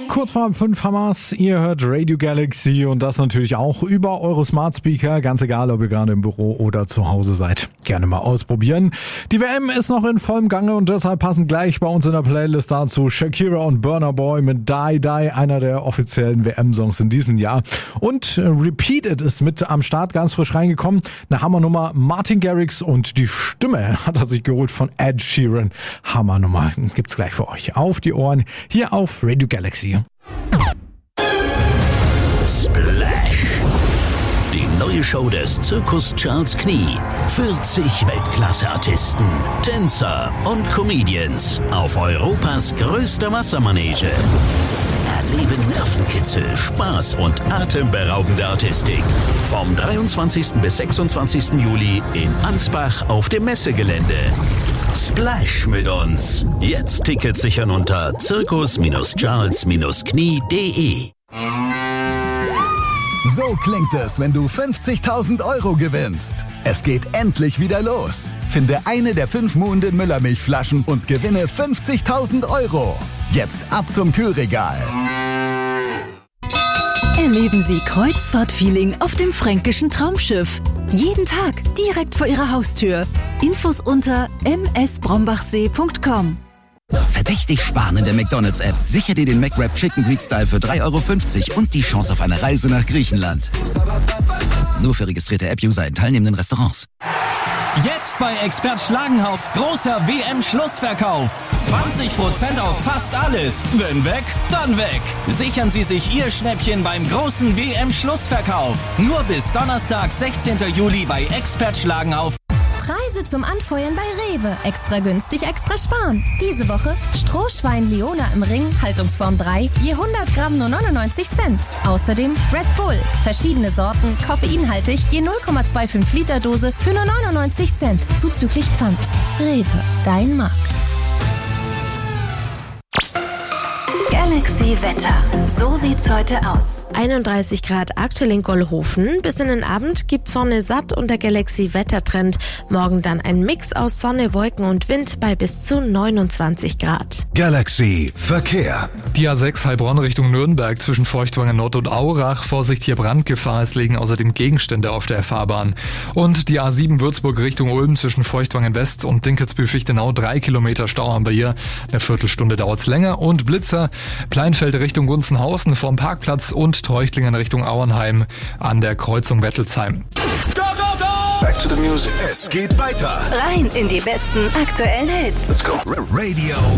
Kurz vor 5 Hamas, ihr hört Radio Galaxy und das natürlich auch über eure Smart Speaker, ganz egal, ob ihr gerade im Büro oder zu Hause seid. Gerne mal ausprobieren. Die WM ist noch in vollem Gange und deshalb passen gleich bei uns in der Playlist dazu Shakira und Burna Boy mit Die Die, einer der offiziellen WM-Songs in diesem Jahr. Und Repeat It ist mit am Start ganz frisch reingekommen. Eine Hammernummer, Martin Garrix, und die Stimme hat er sich geholt von Ed Sheeran. Hammernummer gibt's gleich für euch auf die Ohren hier auf Radio Galaxy. Splash. Die neue Show des Zirkus Charles Knie. 40 Weltklasse-Artisten, Tänzer und Comedians auf Europas größter Wassermanege. Erleben Nervenkitzel, Spaß und atemberaubende Artistik. Vom 23. bis 26. Juli in Ansbach auf dem Messegelände. Splash mit uns. Jetzt Tickets sichern unter zirkus-charles-knie.de. So klingt es, wenn du 50.000 Euro gewinnst. Es geht endlich wieder los. Finde eine der 5 Muhnden Müllermilchflaschen und gewinne 50.000 Euro. Jetzt ab zum Kühlregal. Erleben Sie Kreuzfahrt-Feeling auf dem Fränkischen Traumschiff. Jeden Tag direkt vor Ihrer Haustür. Infos unter msbrombachsee.com. Verdächtig sparen in der McDonald's-App. Sicher dir den McWrap Chicken Greek Style für 3,50 € und die Chance auf eine Reise nach Griechenland. Nur für registrierte App-User in teilnehmenden Restaurants. Jetzt bei Expert Schlagenhauf großer WM-Schlussverkauf. 20% auf fast alles. Wenn weg, dann weg. Sichern Sie sich Ihr Schnäppchen beim großen WM-Schlussverkauf. Nur bis Donnerstag, 16. Juli bei Expert Schlagenhauf. Preise zum Anfeuern bei Rewe. Extra günstig, extra sparen. Diese Woche Strohschwein Leona im Ring, Haltungsform 3, je 100 Gramm nur 99 Cent. Außerdem Red Bull, verschiedene Sorten, koffeinhaltig, je 0,25 Liter Dose für nur 99 Cent, zuzüglich Pfand. Rewe, dein Markt. Galaxy Wetter. So sieht's heute aus. 31 Grad aktuell in Gollhofen. Bis in den Abend gibt Sonne satt und der Galaxy-Wettertrend. Morgen dann ein Mix aus Sonne, Wolken und Wind bei bis zu 29 Grad. Galaxy Verkehr. Die A6 Heilbronn Richtung Nürnberg zwischen Feuchtwanger Nord und Aurach. Vorsicht, hier Brandgefahr. Es liegen außerdem Gegenstände auf der Fahrbahn. Und die A7 Würzburg Richtung Ulm zwischen Feuchtwangen West und Dinkelsbühl-Fichtenau. 3 Kilometer Stau haben wir hier. Eine Viertelstunde dauert's länger. Und Blitzer, Pleinfeld Richtung Gunzenhausen vorm Parkplatz und Treuchtlingen Richtung Auernheim an der Kreuzung Wettelsheim. Go, go, go! Back to the music. Es geht weiter. Rein in die besten aktuellen Hits. Let's go. Radio